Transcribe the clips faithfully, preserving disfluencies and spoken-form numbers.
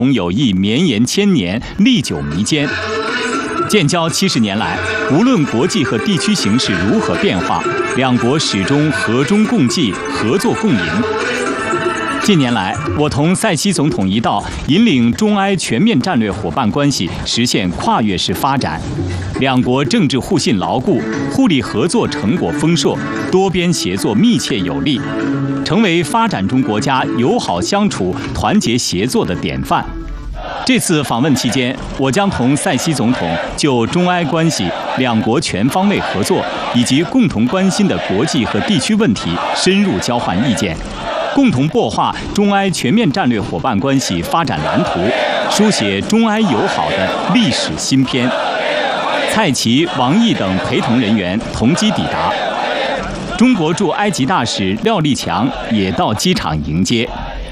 友谊绵延千年，历久弥坚。建交七十年来，无论国际和地区形势如何变化，两国始终和衷共济，合作共赢。近年来，我同塞西总统一道，引领中埃全面战略伙伴关系实现跨越式发展，两国政治互信牢固，互利合作成果丰硕，多边协作密切有力，成为发展中国家友好相处、团结协作的典范。这次访问期间，我将同塞西总统就中埃关系、两国全方位合作以及共同关心的国际和地区问题深入交换意见，共同擘画中埃全面战略伙伴关系发展蓝图，书写中埃友好的历史新篇。蔡奇、王毅等陪同人员同机抵达，中国驻埃及大使廖立强也到机场迎接。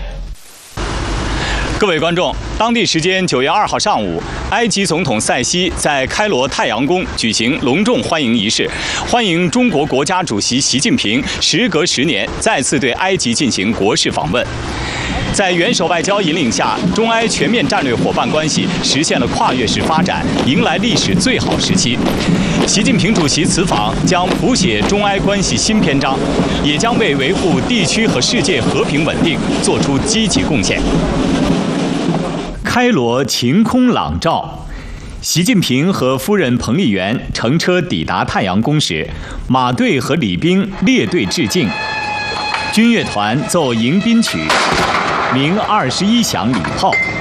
各位观众，当地时间九月二号上午，埃及总统塞西在开罗太阳宫举行隆重欢迎仪式，欢迎中国国家主席习近平时隔十年再次对埃及进行国事访问。在元首外交引领下，中埃全面战略伙伴关系实现了跨越式发展，迎来历史最好时期。习近平主席此访将谱写中埃关系新篇章，也将为维护地区和世界和平稳定做出积极贡献。开罗晴空朗照，习近平和夫人彭丽媛乘车抵达太阳宫时，马队和礼兵列队致敬，军乐团奏迎宾曲，鸣二十一响礼炮。